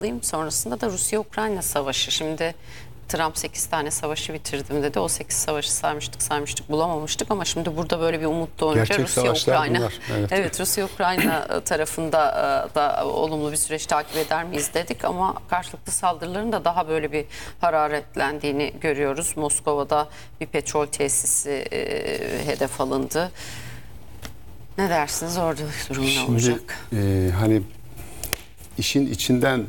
Sonrasında da Rusya-Ukrayna savaşı. Şimdi Trump 8 tane savaşı bitirdim dedi. O 8 savaşı saymıştık bulamamıştık ama şimdi burada böyle bir umut doğunca Gerçek savaşlar bunlar. Evet, Rusya-Ukrayna tarafında da olumlu bir süreç takip eder miyiz dedik ama karşılıklı saldırıların da daha böyle bir hararetlendiğini görüyoruz. Moskova'da bir petrol tesisi hedef alındı. Ne dersiniz, orada durum ne olacak? Hani işin içinden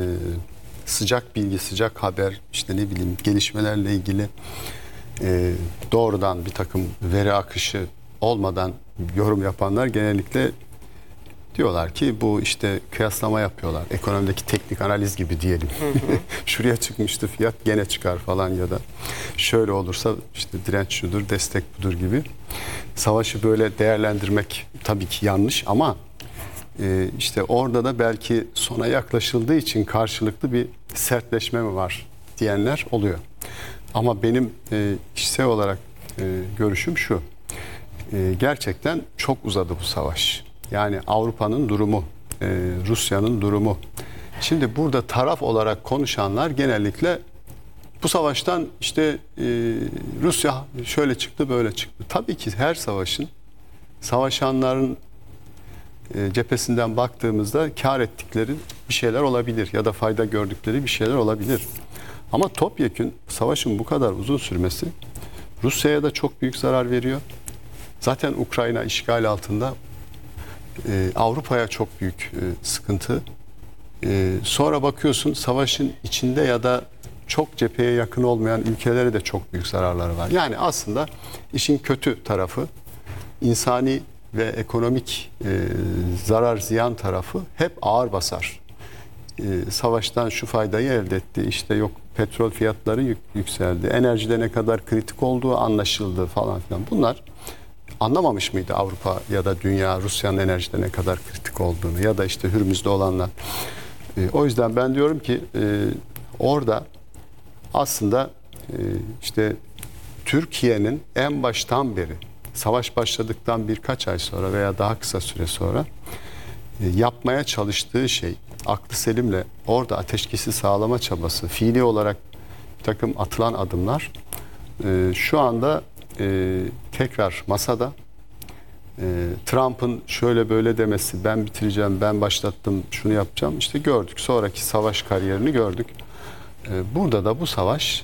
sıcak bilgi, sıcak haber, işte ne bileyim gelişmelerle ilgili doğrudan bir takım veri akışı olmadan yorum yapanlar genellikle diyorlar ki bu işte kıyaslama yapıyorlar. Ekonomideki teknik analiz gibi diyelim. Şuraya çıkmıştı fiyat, gene çıkar falan ya da şöyle olursa işte direnç şudur, destek budur gibi. Savaşı böyle değerlendirmek tabii ki yanlış ama işte orada da belki sona yaklaşıldığı için karşılıklı bir sertleşme mi var diyenler oluyor. Ama benim kişisel olarak görüşüm şu. Gerçekten çok uzadı bu savaş. Yani Avrupa'nın durumu, Rusya'nın durumu. Şimdi burada taraf olarak konuşanlar genellikle bu savaştan işte Rusya şöyle çıktı, böyle çıktı. Tabii ki her savaşın, savaşanların cephesinden baktığımızda kar ettikleri bir şeyler olabilir ya da fayda gördükleri bir şeyler olabilir. Ama topyekün savaşın bu kadar uzun sürmesi Rusya'ya da çok büyük zarar veriyor. Zaten Ukrayna işgal altında, Avrupa'ya çok büyük sıkıntı. Sonra bakıyorsun savaşın içinde ya da çok cepheye yakın olmayan ülkelere de çok büyük zararları var. Yani aslında işin kötü tarafı, insani ve ekonomik zarar ziyan tarafı hep ağır basar. Savaştan şu faydayı elde etti, işte yok petrol fiyatları yükseldi, enerjide ne kadar kritik olduğu anlaşıldı falan filan. Bunlar anlamamış mıydı Avrupa ya da dünya Rusya'nın enerjide ne kadar kritik olduğunu ya da işte Hürmüz'de olanlar. O yüzden ben diyorum ki orada aslında işte Türkiye'nin en baştan beri savaş başladıktan birkaç ay sonra veya daha kısa süre sonra yapmaya çalıştığı şey, aklı selimle orada ateşkesi sağlama çabası, fiili olarak bir takım atılan adımlar şu anda tekrar masada. Trump'ın şöyle böyle demesi, ben bitireceğim, ben başlattım, şunu yapacağım, işte gördük. Sonraki savaş kariyerini gördük. Burada da bu savaş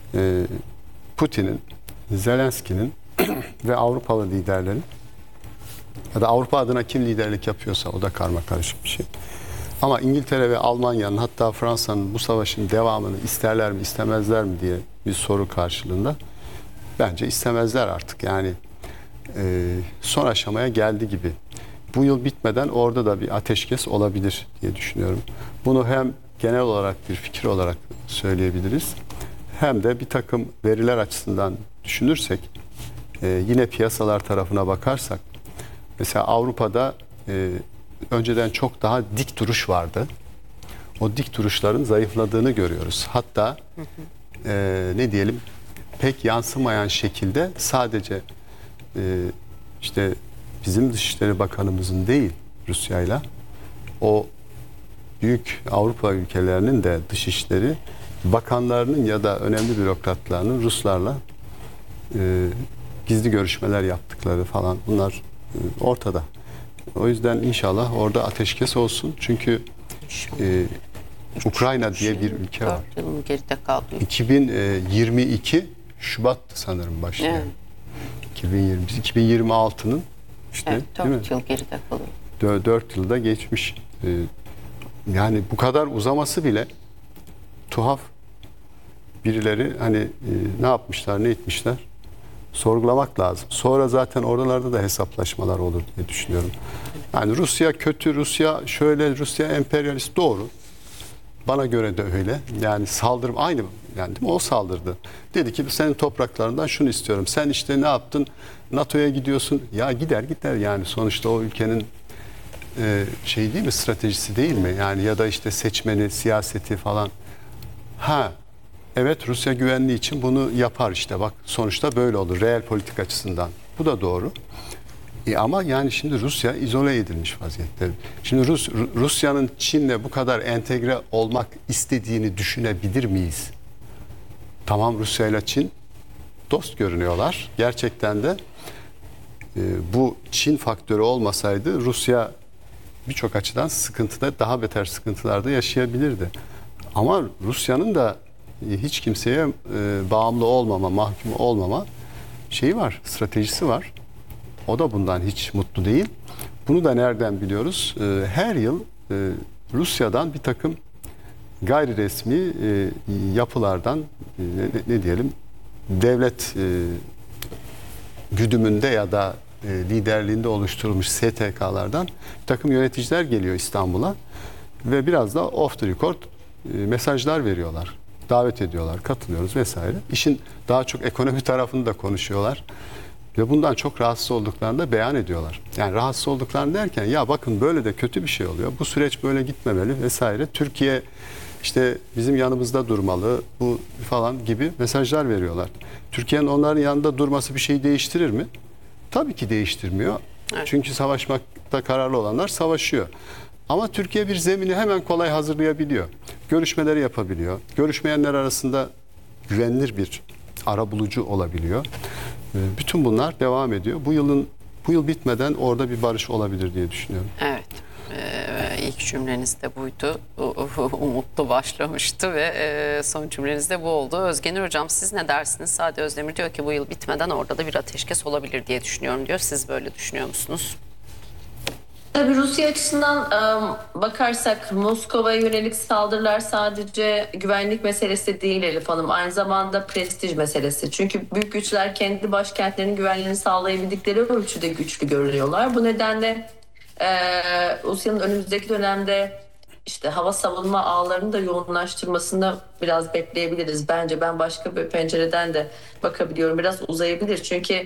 Putin'in, Zelenski'nin ve Avrupalı liderlerin ya da Avrupa adına kim liderlik yapıyorsa, o da karmakarışık bir şey. Ama İngiltere ve Almanya'nın, hatta Fransa'nın bu savaşın devamını isterler mi istemezler mi diye bir soru karşılığında bence istemezler artık. Yani son aşamaya geldi gibi. Bu yıl bitmeden orada da bir ateşkes olabilir diye düşünüyorum. Bunu hem genel olarak bir fikir olarak söyleyebiliriz, hem de bir takım veriler açısından düşünürsek, yine piyasalar tarafına bakarsak, mesela Avrupa'da önceden çok daha dik duruş vardı. O dik duruşların zayıfladığını görüyoruz. Hatta ne diyelim, pek yansımayan şekilde sadece işte bizim Dışişleri Bakanımızın değil, Rusya'yla o büyük Avrupa ülkelerinin de dışişleri bakanlarının ya da önemli bürokratlarının Ruslarla gizli görüşmeler yaptıkları falan, bunlar ortada. O yüzden inşallah orada ateşkes olsun. Çünkü Ukrayna diye bir ülke var. 4 yılın geride kaldı. 2022 Şubat sanırım başlıyor. Evet. 2026'nın işte, evet, 4 yıl geride kalıyor. 4 yılda geçmiş. Yani bu kadar uzaması bile tuhaf. Birileri hani ne yapmışlar, ne etmişler sorgulamak lazım. Sonra zaten oralarda da hesaplaşmalar olur diye düşünüyorum. Yani Rusya kötü, Rusya şöyle, Rusya emperyalist, doğru. Bana göre de öyle. Yani saldırım aynı, yani değil mi? O saldırdı. Dedi ki senin topraklarından şunu istiyorum. Sen işte ne yaptın? NATO'ya gidiyorsun. Ya gider yani, sonuçta o ülkenin şey değil mi, stratejisi değil mi? Yani ya da işte seçmeni, siyaseti falan. Evet, Rusya güvenliği için bunu yapar işte, bak sonuçta böyle olur reel politik açısından. Bu da doğru. Ama yani şimdi Rusya izole edilmiş vaziyette. Şimdi Rusya'nın Çin'le bu kadar entegre olmak istediğini düşünebilir miyiz? Tamam, Rusya ile Çin dost görünüyorlar. Gerçekten de bu Çin faktörü olmasaydı Rusya birçok açıdan sıkıntıda, daha beter sıkıntılarda yaşayabilirdi. Ama Rusya'nın da hiç kimseye bağımlı olmama, mahkum olmama şeyi var, stratejisi var. O da bundan hiç mutlu değil. Bunu da nereden biliyoruz? Her yıl Rusya'dan bir takım gayri resmi yapılardan ne diyelim, devlet güdümünde ya da liderliğinde oluşturulmuş STK'lardan bir takım yöneticiler geliyor İstanbul'a ve biraz da off the record mesajlar veriyorlar. Davet ediyorlar, katılıyoruz vesaire. İşin daha çok ekonomi tarafını da konuşuyorlar. Ve bundan çok rahatsız olduklarını da beyan ediyorlar. Yani rahatsız olduklarını derken ya bakın böyle de kötü bir şey oluyor. Bu süreç böyle gitmemeli vesaire. Türkiye işte bizim yanımızda durmalı bu falan gibi mesajlar veriyorlar. Türkiye'nin onların yanında durması bir şeyi değiştirir mi? Tabii ki değiştirmiyor. Evet. Çünkü savaşmakta kararlı olanlar savaşıyor. Ama Türkiye bir zemini hemen kolay hazırlayabiliyor. Görüşmeleri yapabiliyor. Görüşmeyenler arasında güvenilir bir arabulucu olabiliyor. Bütün bunlar devam ediyor. Bu yıl bitmeden orada bir barış olabilir diye düşünüyorum. Evet. İlk cümleniz de buydu. Umutlu başlamıştı ve son cümleniz de bu oldu. Özgenür Hocam, siz ne dersiniz? Sade Özdemir diyor ki bu yıl bitmeden orada da bir ateşkes olabilir diye düşünüyorum diyor. Siz böyle düşünüyor musunuz? Tabii Rusya açısından bakarsak Moskova'ya yönelik saldırılar sadece güvenlik meselesi değil Elif Hanım. Aynı zamanda prestij meselesi. Çünkü büyük güçler kendi başkentlerinin güvenliğini sağlayabildikleri ölçüde güçlü görünüyorlar. Bu nedenle Rusya'nın önümüzdeki dönemde işte hava savunma ağlarını da yoğunlaştırmasını biraz bekleyebiliriz. Bence ben başka bir pencereden de bakabiliyorum. Biraz uzayabilir çünkü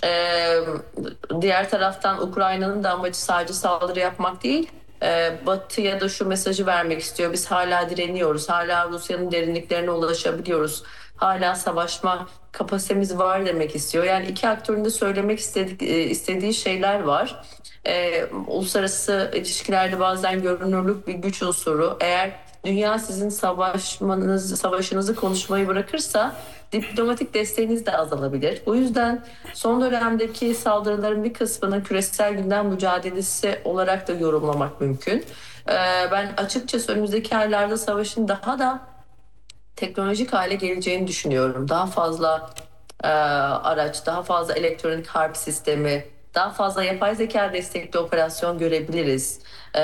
diğer taraftan Ukrayna'nın da amacı sadece saldırı yapmak değil, Batı'ya da şu mesajı vermek istiyor. Biz hala direniyoruz, hala Rusya'nın derinliklerine ulaşabiliyoruz, hala savaşma kapasitemiz var demek istiyor. Yani iki aktörün de söylemek istediği şeyler var. Uluslararası ilişkilerde bazen görünürlük bir güç unsuru. Eğer dünya sizin savaşınızı konuşmayı bırakırsa diplomatik desteğiniz de azalabilir. O yüzden son dönemdeki saldırıların bir kısmını küresel gündem mücadelesi olarak da yorumlamak mümkün. Ben açıkçası önümüzdeki aylarda savaşın daha da teknolojik hale geleceğini düşünüyorum. Daha fazla araç, daha fazla elektronik harp sistemi, daha fazla yapay zeka destekli operasyon görebiliriz.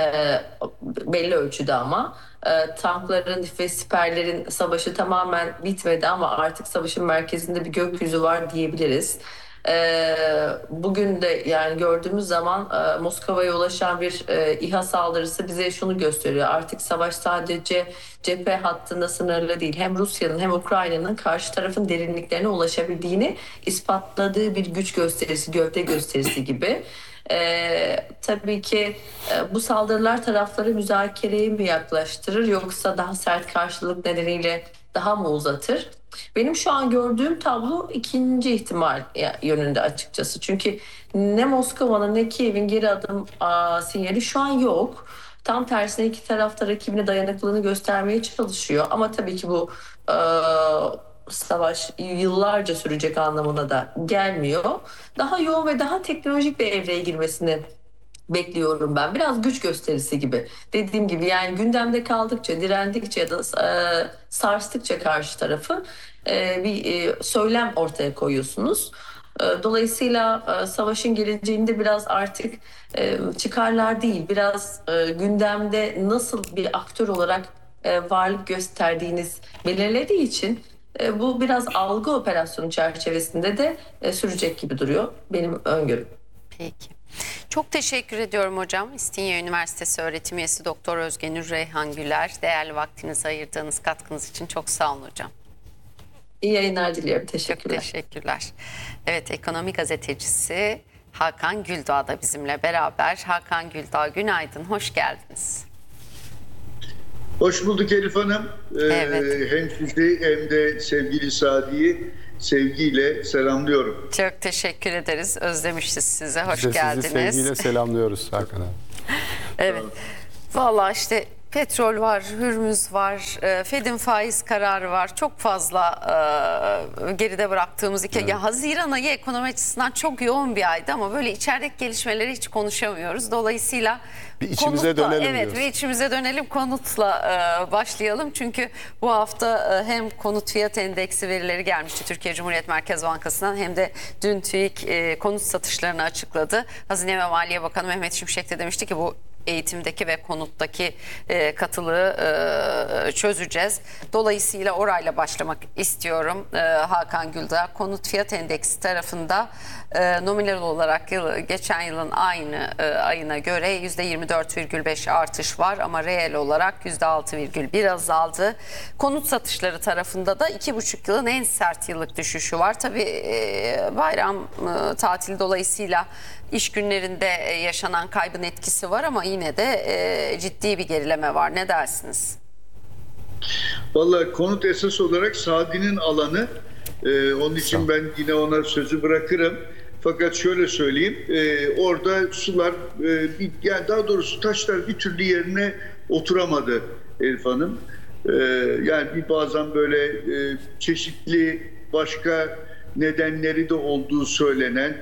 Belli ölçüde ama tankların ve siperlerin savaşı tamamen bitmedi ama artık savaşın merkezinde bir gökyüzü var diyebiliriz. Bugün de yani gördüğümüz zaman Moskova'ya ulaşan bir İHA saldırısı bize şunu gösteriyor. Artık savaş sadece cephe hattında sınırlı değil. Hem Rusya'nın hem Ukrayna'nın karşı tarafın derinliklerine ulaşabildiğini ispatladığı bir güç gösterisi, gövde gösterisi gibi. Tabii ki bu saldırılar tarafları müzakereye mi yaklaştırır yoksa daha sert karşılık nedeniyle daha mı uzatır? Benim şu an gördüğüm tablo ikinci ihtimal yönünde açıkçası. Çünkü ne Moskova'nın ne Kiev'in geri adım sinyali şu an yok. Tam tersine iki tarafta rakibine dayanıklılığını göstermeye çalışıyor. Ama tabii ki bu savaş yıllarca sürecek anlamına da gelmiyor. Daha yoğun ve daha teknolojik bir evreye girmesini bekliyorum ben. Biraz güç gösterisi gibi. Dediğim gibi yani gündemde kaldıkça, direndikçe ya da sarstıkça karşı tarafı bir söylem ortaya koyuyorsunuz. Dolayısıyla savaşın geleceğinde biraz artık çıkarlar değil, biraz gündemde nasıl bir aktör olarak varlık gösterdiğiniz belirlediği için bu biraz algı operasyonu çerçevesinde de sürecek gibi duruyor benim öngörüm. Peki. Çok teşekkür ediyorum hocam. İstinye Üniversitesi öğretim üyesi Doktor Özgenür Reyhan Güler. Değerli vaktinizi ayırdığınız katkınız için çok sağ olun hocam. İyi yayınlar diliyorum. Teşekkürler. Çok teşekkürler. Evet, ekonomi gazetecisi Hakan Güldağ da bizimle beraber. Hakan Güldağ, günaydın, hoş geldiniz. Hoş bulduk Elif Hanım. Evet. Hem sizi hem de sevgili Sadi'yi. sevgiyle selamlıyorum. Çok teşekkür ederiz. Özlemişiz size. Hoş Biz de geldiniz. sizi sevgiyle selamlıyoruz Hakan abi. Evet. Vallahi işte petrol var, Hürmüz var, Fed'in faiz kararı var. Çok fazla geride bıraktığımız ya Haziran ayı ekonomi açısından çok yoğun bir aydı ama böyle içerideki gelişmeleri hiç konuşamıyoruz. Dolayısıyla Bir içimize dönelim evet diyoruz. ve içimize dönelim, konutla başlayalım. Çünkü bu hafta hem konut fiyat endeksi verileri gelmişti Türkiye Cumhuriyet Merkez Bankası'ndan, hem de dün TÜİK konut satışlarını açıkladı. Hazine ve Maliye Bakanı Mehmet Şimşek de demişti ki bu eğitimdeki ve konuttaki katılığı çözeceğiz. Dolayısıyla orayla başlamak istiyorum Hakan Güldağ. Konut fiyat endeksi tarafında nominal olarak geçen yılın aynı ayına göre %24,5 artış var ama reel olarak %6,1 azaldı. Konut satışları tarafında da 2,5 yılın en sert yıllık düşüşü var. Tabii bayram tatili dolayısıyla İş günlerinde yaşanan kaybın etkisi var ama yine de ciddi bir gerileme var. Ne dersiniz? Vallahi konut esas olarak Sadi'nin alanı. Onun için ben yine ona sözü bırakırım. Fakat şöyle söyleyeyim, orada sular, yani daha doğrusu taşlar bir türlü yerine oturamadı Elif Hanım. Yani bazen böyle çeşitli başka nedenleri de olduğu söylenen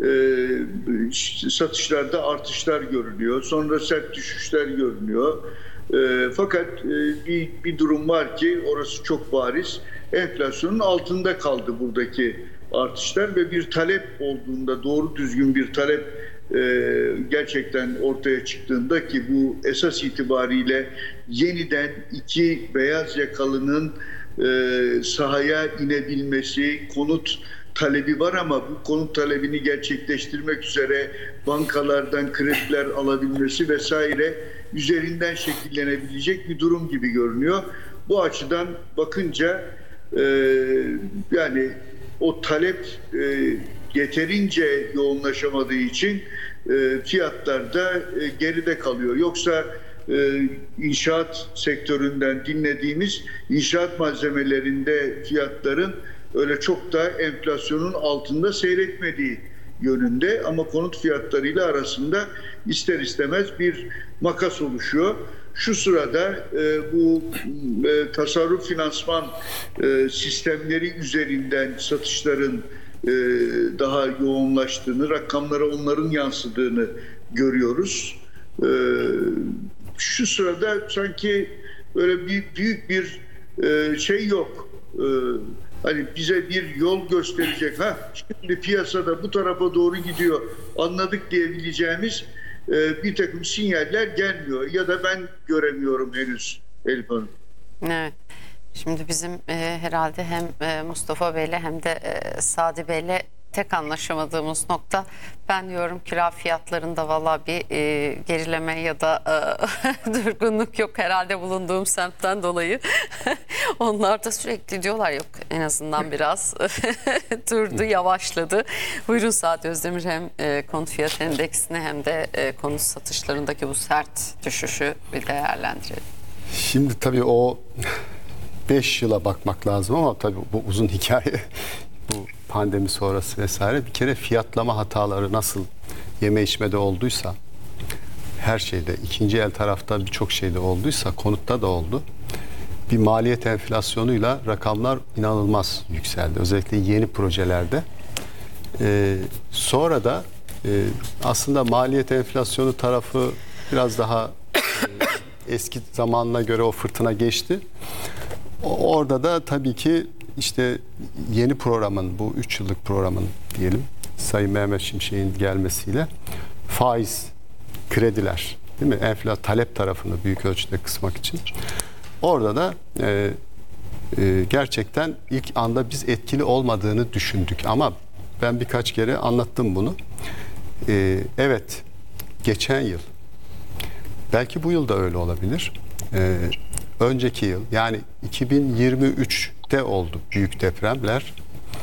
satışlarda artışlar görülüyor. Sonra sert düşüşler görünüyor. Fakat bir durum var ki orası çok bariz. Enflasyonun altında kaldı buradaki artışlar ve bir talep olduğunda, doğru düzgün bir talep gerçekten ortaya çıktığında ki bu esas itibariyle yeniden iki beyaz yakalının sahaya inebilmesi, konut talebi var ama bu konut talebini gerçekleştirmek üzere bankalardan krediler alabilmesi vesaire üzerinden şekillenebilecek bir durum gibi görünüyor. Bu açıdan bakınca yani o talep yeterince yoğunlaşamadığı için fiyatlar da geride kalıyor. Yoksa inşaat sektöründen dinlediğimiz inşaat malzemelerinde fiyatların öyle çok da enflasyonun altında seyretmediği yönünde ama konut fiyatlarıyla arasında ister istemez bir makas oluşuyor. Şu sırada bu tasarruf finansman sistemleri üzerinden satışların daha yoğunlaştığını, rakamlara onların yansıdığını görüyoruz. Şu sırada sanki böyle büyük bir şey yok. Hani bize bir yol gösterecek, şimdi piyasada bu tarafa doğru gidiyor, anladık diyebileceğimiz bir takım sinyaller gelmiyor ya da ben göremiyorum henüz Elif Hanım. Evet. Şimdi bizim herhalde hem Mustafa Bey'le hem de Sadi Bey'le tek anlaşamadığımız nokta, ben diyorum kira fiyatlarında valla bir gerileme ya da durgunluk yok herhalde bulunduğum semtten dolayı. Onlar da sürekli diyorlar yok, en azından biraz durdu, yavaşladı. Buyurun Saat Özdemir, hem konut fiyat endeksini hem de konut satışlarındaki bu sert düşüşü bir değerlendirelim. Şimdi tabii o 5 yıla bakmak lazım ama tabii bu uzun hikaye. Bu pandemi sonrası vesaire, bir kere fiyatlama hataları nasıl yeme içmede olduysa, her şeyde, ikinci el tarafta birçok şeyde olduysa, konutta da oldu. Bir maliyet enflasyonuyla rakamlar inanılmaz yükseldi. Özellikle yeni projelerde. Sonra da aslında maliyet enflasyonu tarafı biraz daha eski zamanına göre o fırtına geçti. Orada da tabii ki işte yeni programın, bu 3 yıllık programın diyelim, Sayın Mehmet Şimşek'in gelmesiyle faiz, krediler, değil mi? Talep tarafını büyük ölçüde kısmak için. Orada da gerçekten ilk anda biz etkili olmadığını düşündük. Ama ben birkaç kere anlattım bunu. Evet, geçen yıl, belki bu yıl da öyle olabilir. Önceki yıl, yani 2023'te oldu büyük depremler.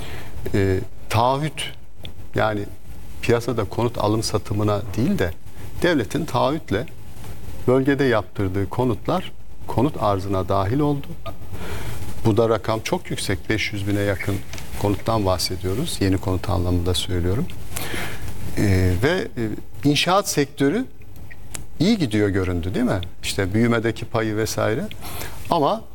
Taahhüt, yani piyasada konut alım satımına değil de devletin taahhütle bölgede yaptırdığı konutlar konut arzına dahil oldu. Bu da rakam çok yüksek, 500 bine yakın konuttan bahsediyoruz. Yeni konut anlamında söylüyorum. Ve inşaat sektörü iyi gidiyor göründü değil mi? İşte büyümedeki payı vesaire. Ama